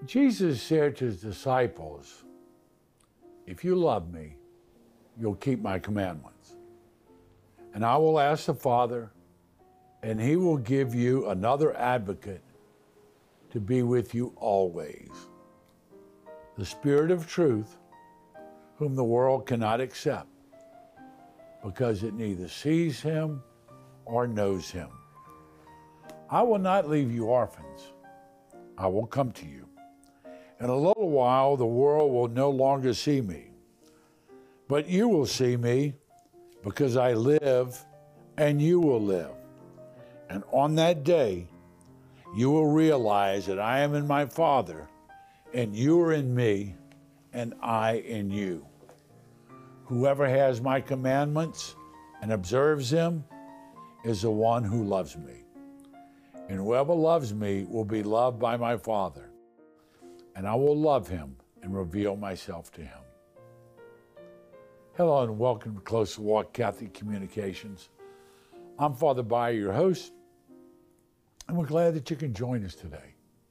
Jesus said to his disciples, if you love me, you'll keep my commandments. And I will ask the Father, and he will give you another advocate to be with you always. The Spirit of truth, whom the world cannot accept, because it neither sees him or knows him. I will not leave you orphans. I will come to you. In a little while, the world will no longer see me, but you will see me, because I live, and you will live. And on that day, you will realize that I am in my Father, and you are in me, and I in you. Whoever has my commandments and observes them is the one who loves me. And whoever loves me will be loved by my Father, and I will love him and reveal myself to him. Hello and welcome to Closer Walk Catholic Communications. I'm Father Bayer, your host, and we're glad that you can join us today.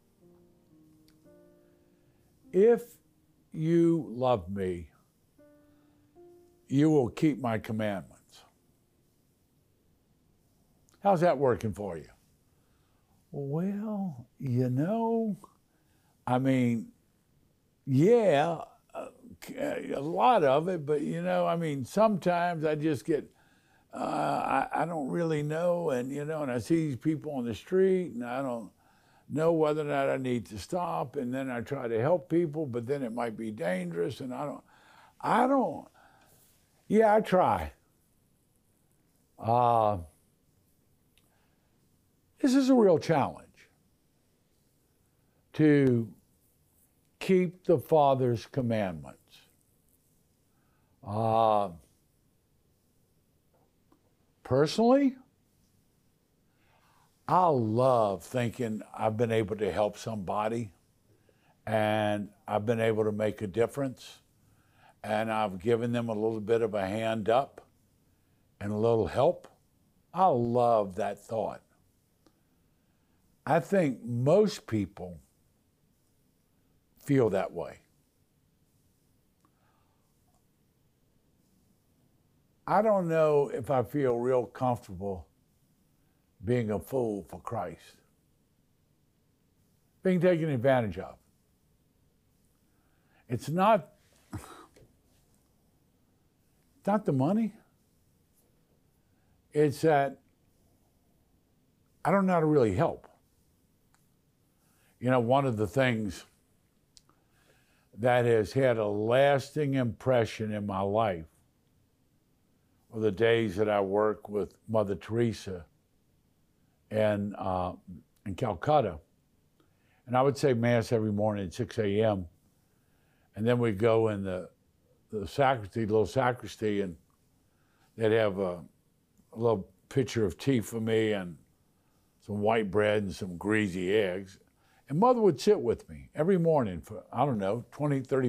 If you love me, you will keep my commandments. How's that working for you? Well, yeah, a lot of it, but sometimes I just get, I don't really know, and I see these people on the street, and I don't know whether or not I need to stop, and then I try to help people, but then it might be dangerous, and I try. This is a real challenge to keep the Father's commandments. Personally, I love thinking I've been able to help somebody and I've been able to make a difference and I've given them a little bit of a hand up and a little help. I love that thought. I think most people feel that way. I don't know if I feel real comfortable being a fool for Christ, being taken advantage of. It's not the money. It's that I don't know how to really help. One of the things that has had a lasting impression in my life were the days that I worked with Mother Teresa in Calcutta. And I would say Mass every morning at 6 a.m. And then we'd go in the sacristy, little sacristy, and they'd have a little pitcher of tea for me and some white bread and some greasy eggs. And Mother would sit with me every morning for, 20, 30